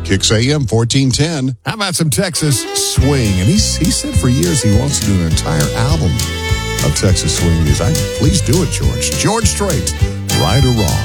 Kicks AM 1410. How about some Texas swing? And he said for years he wants to do an entire album of Texas swing music. Please do it, George. George Strait, Right or Wrong.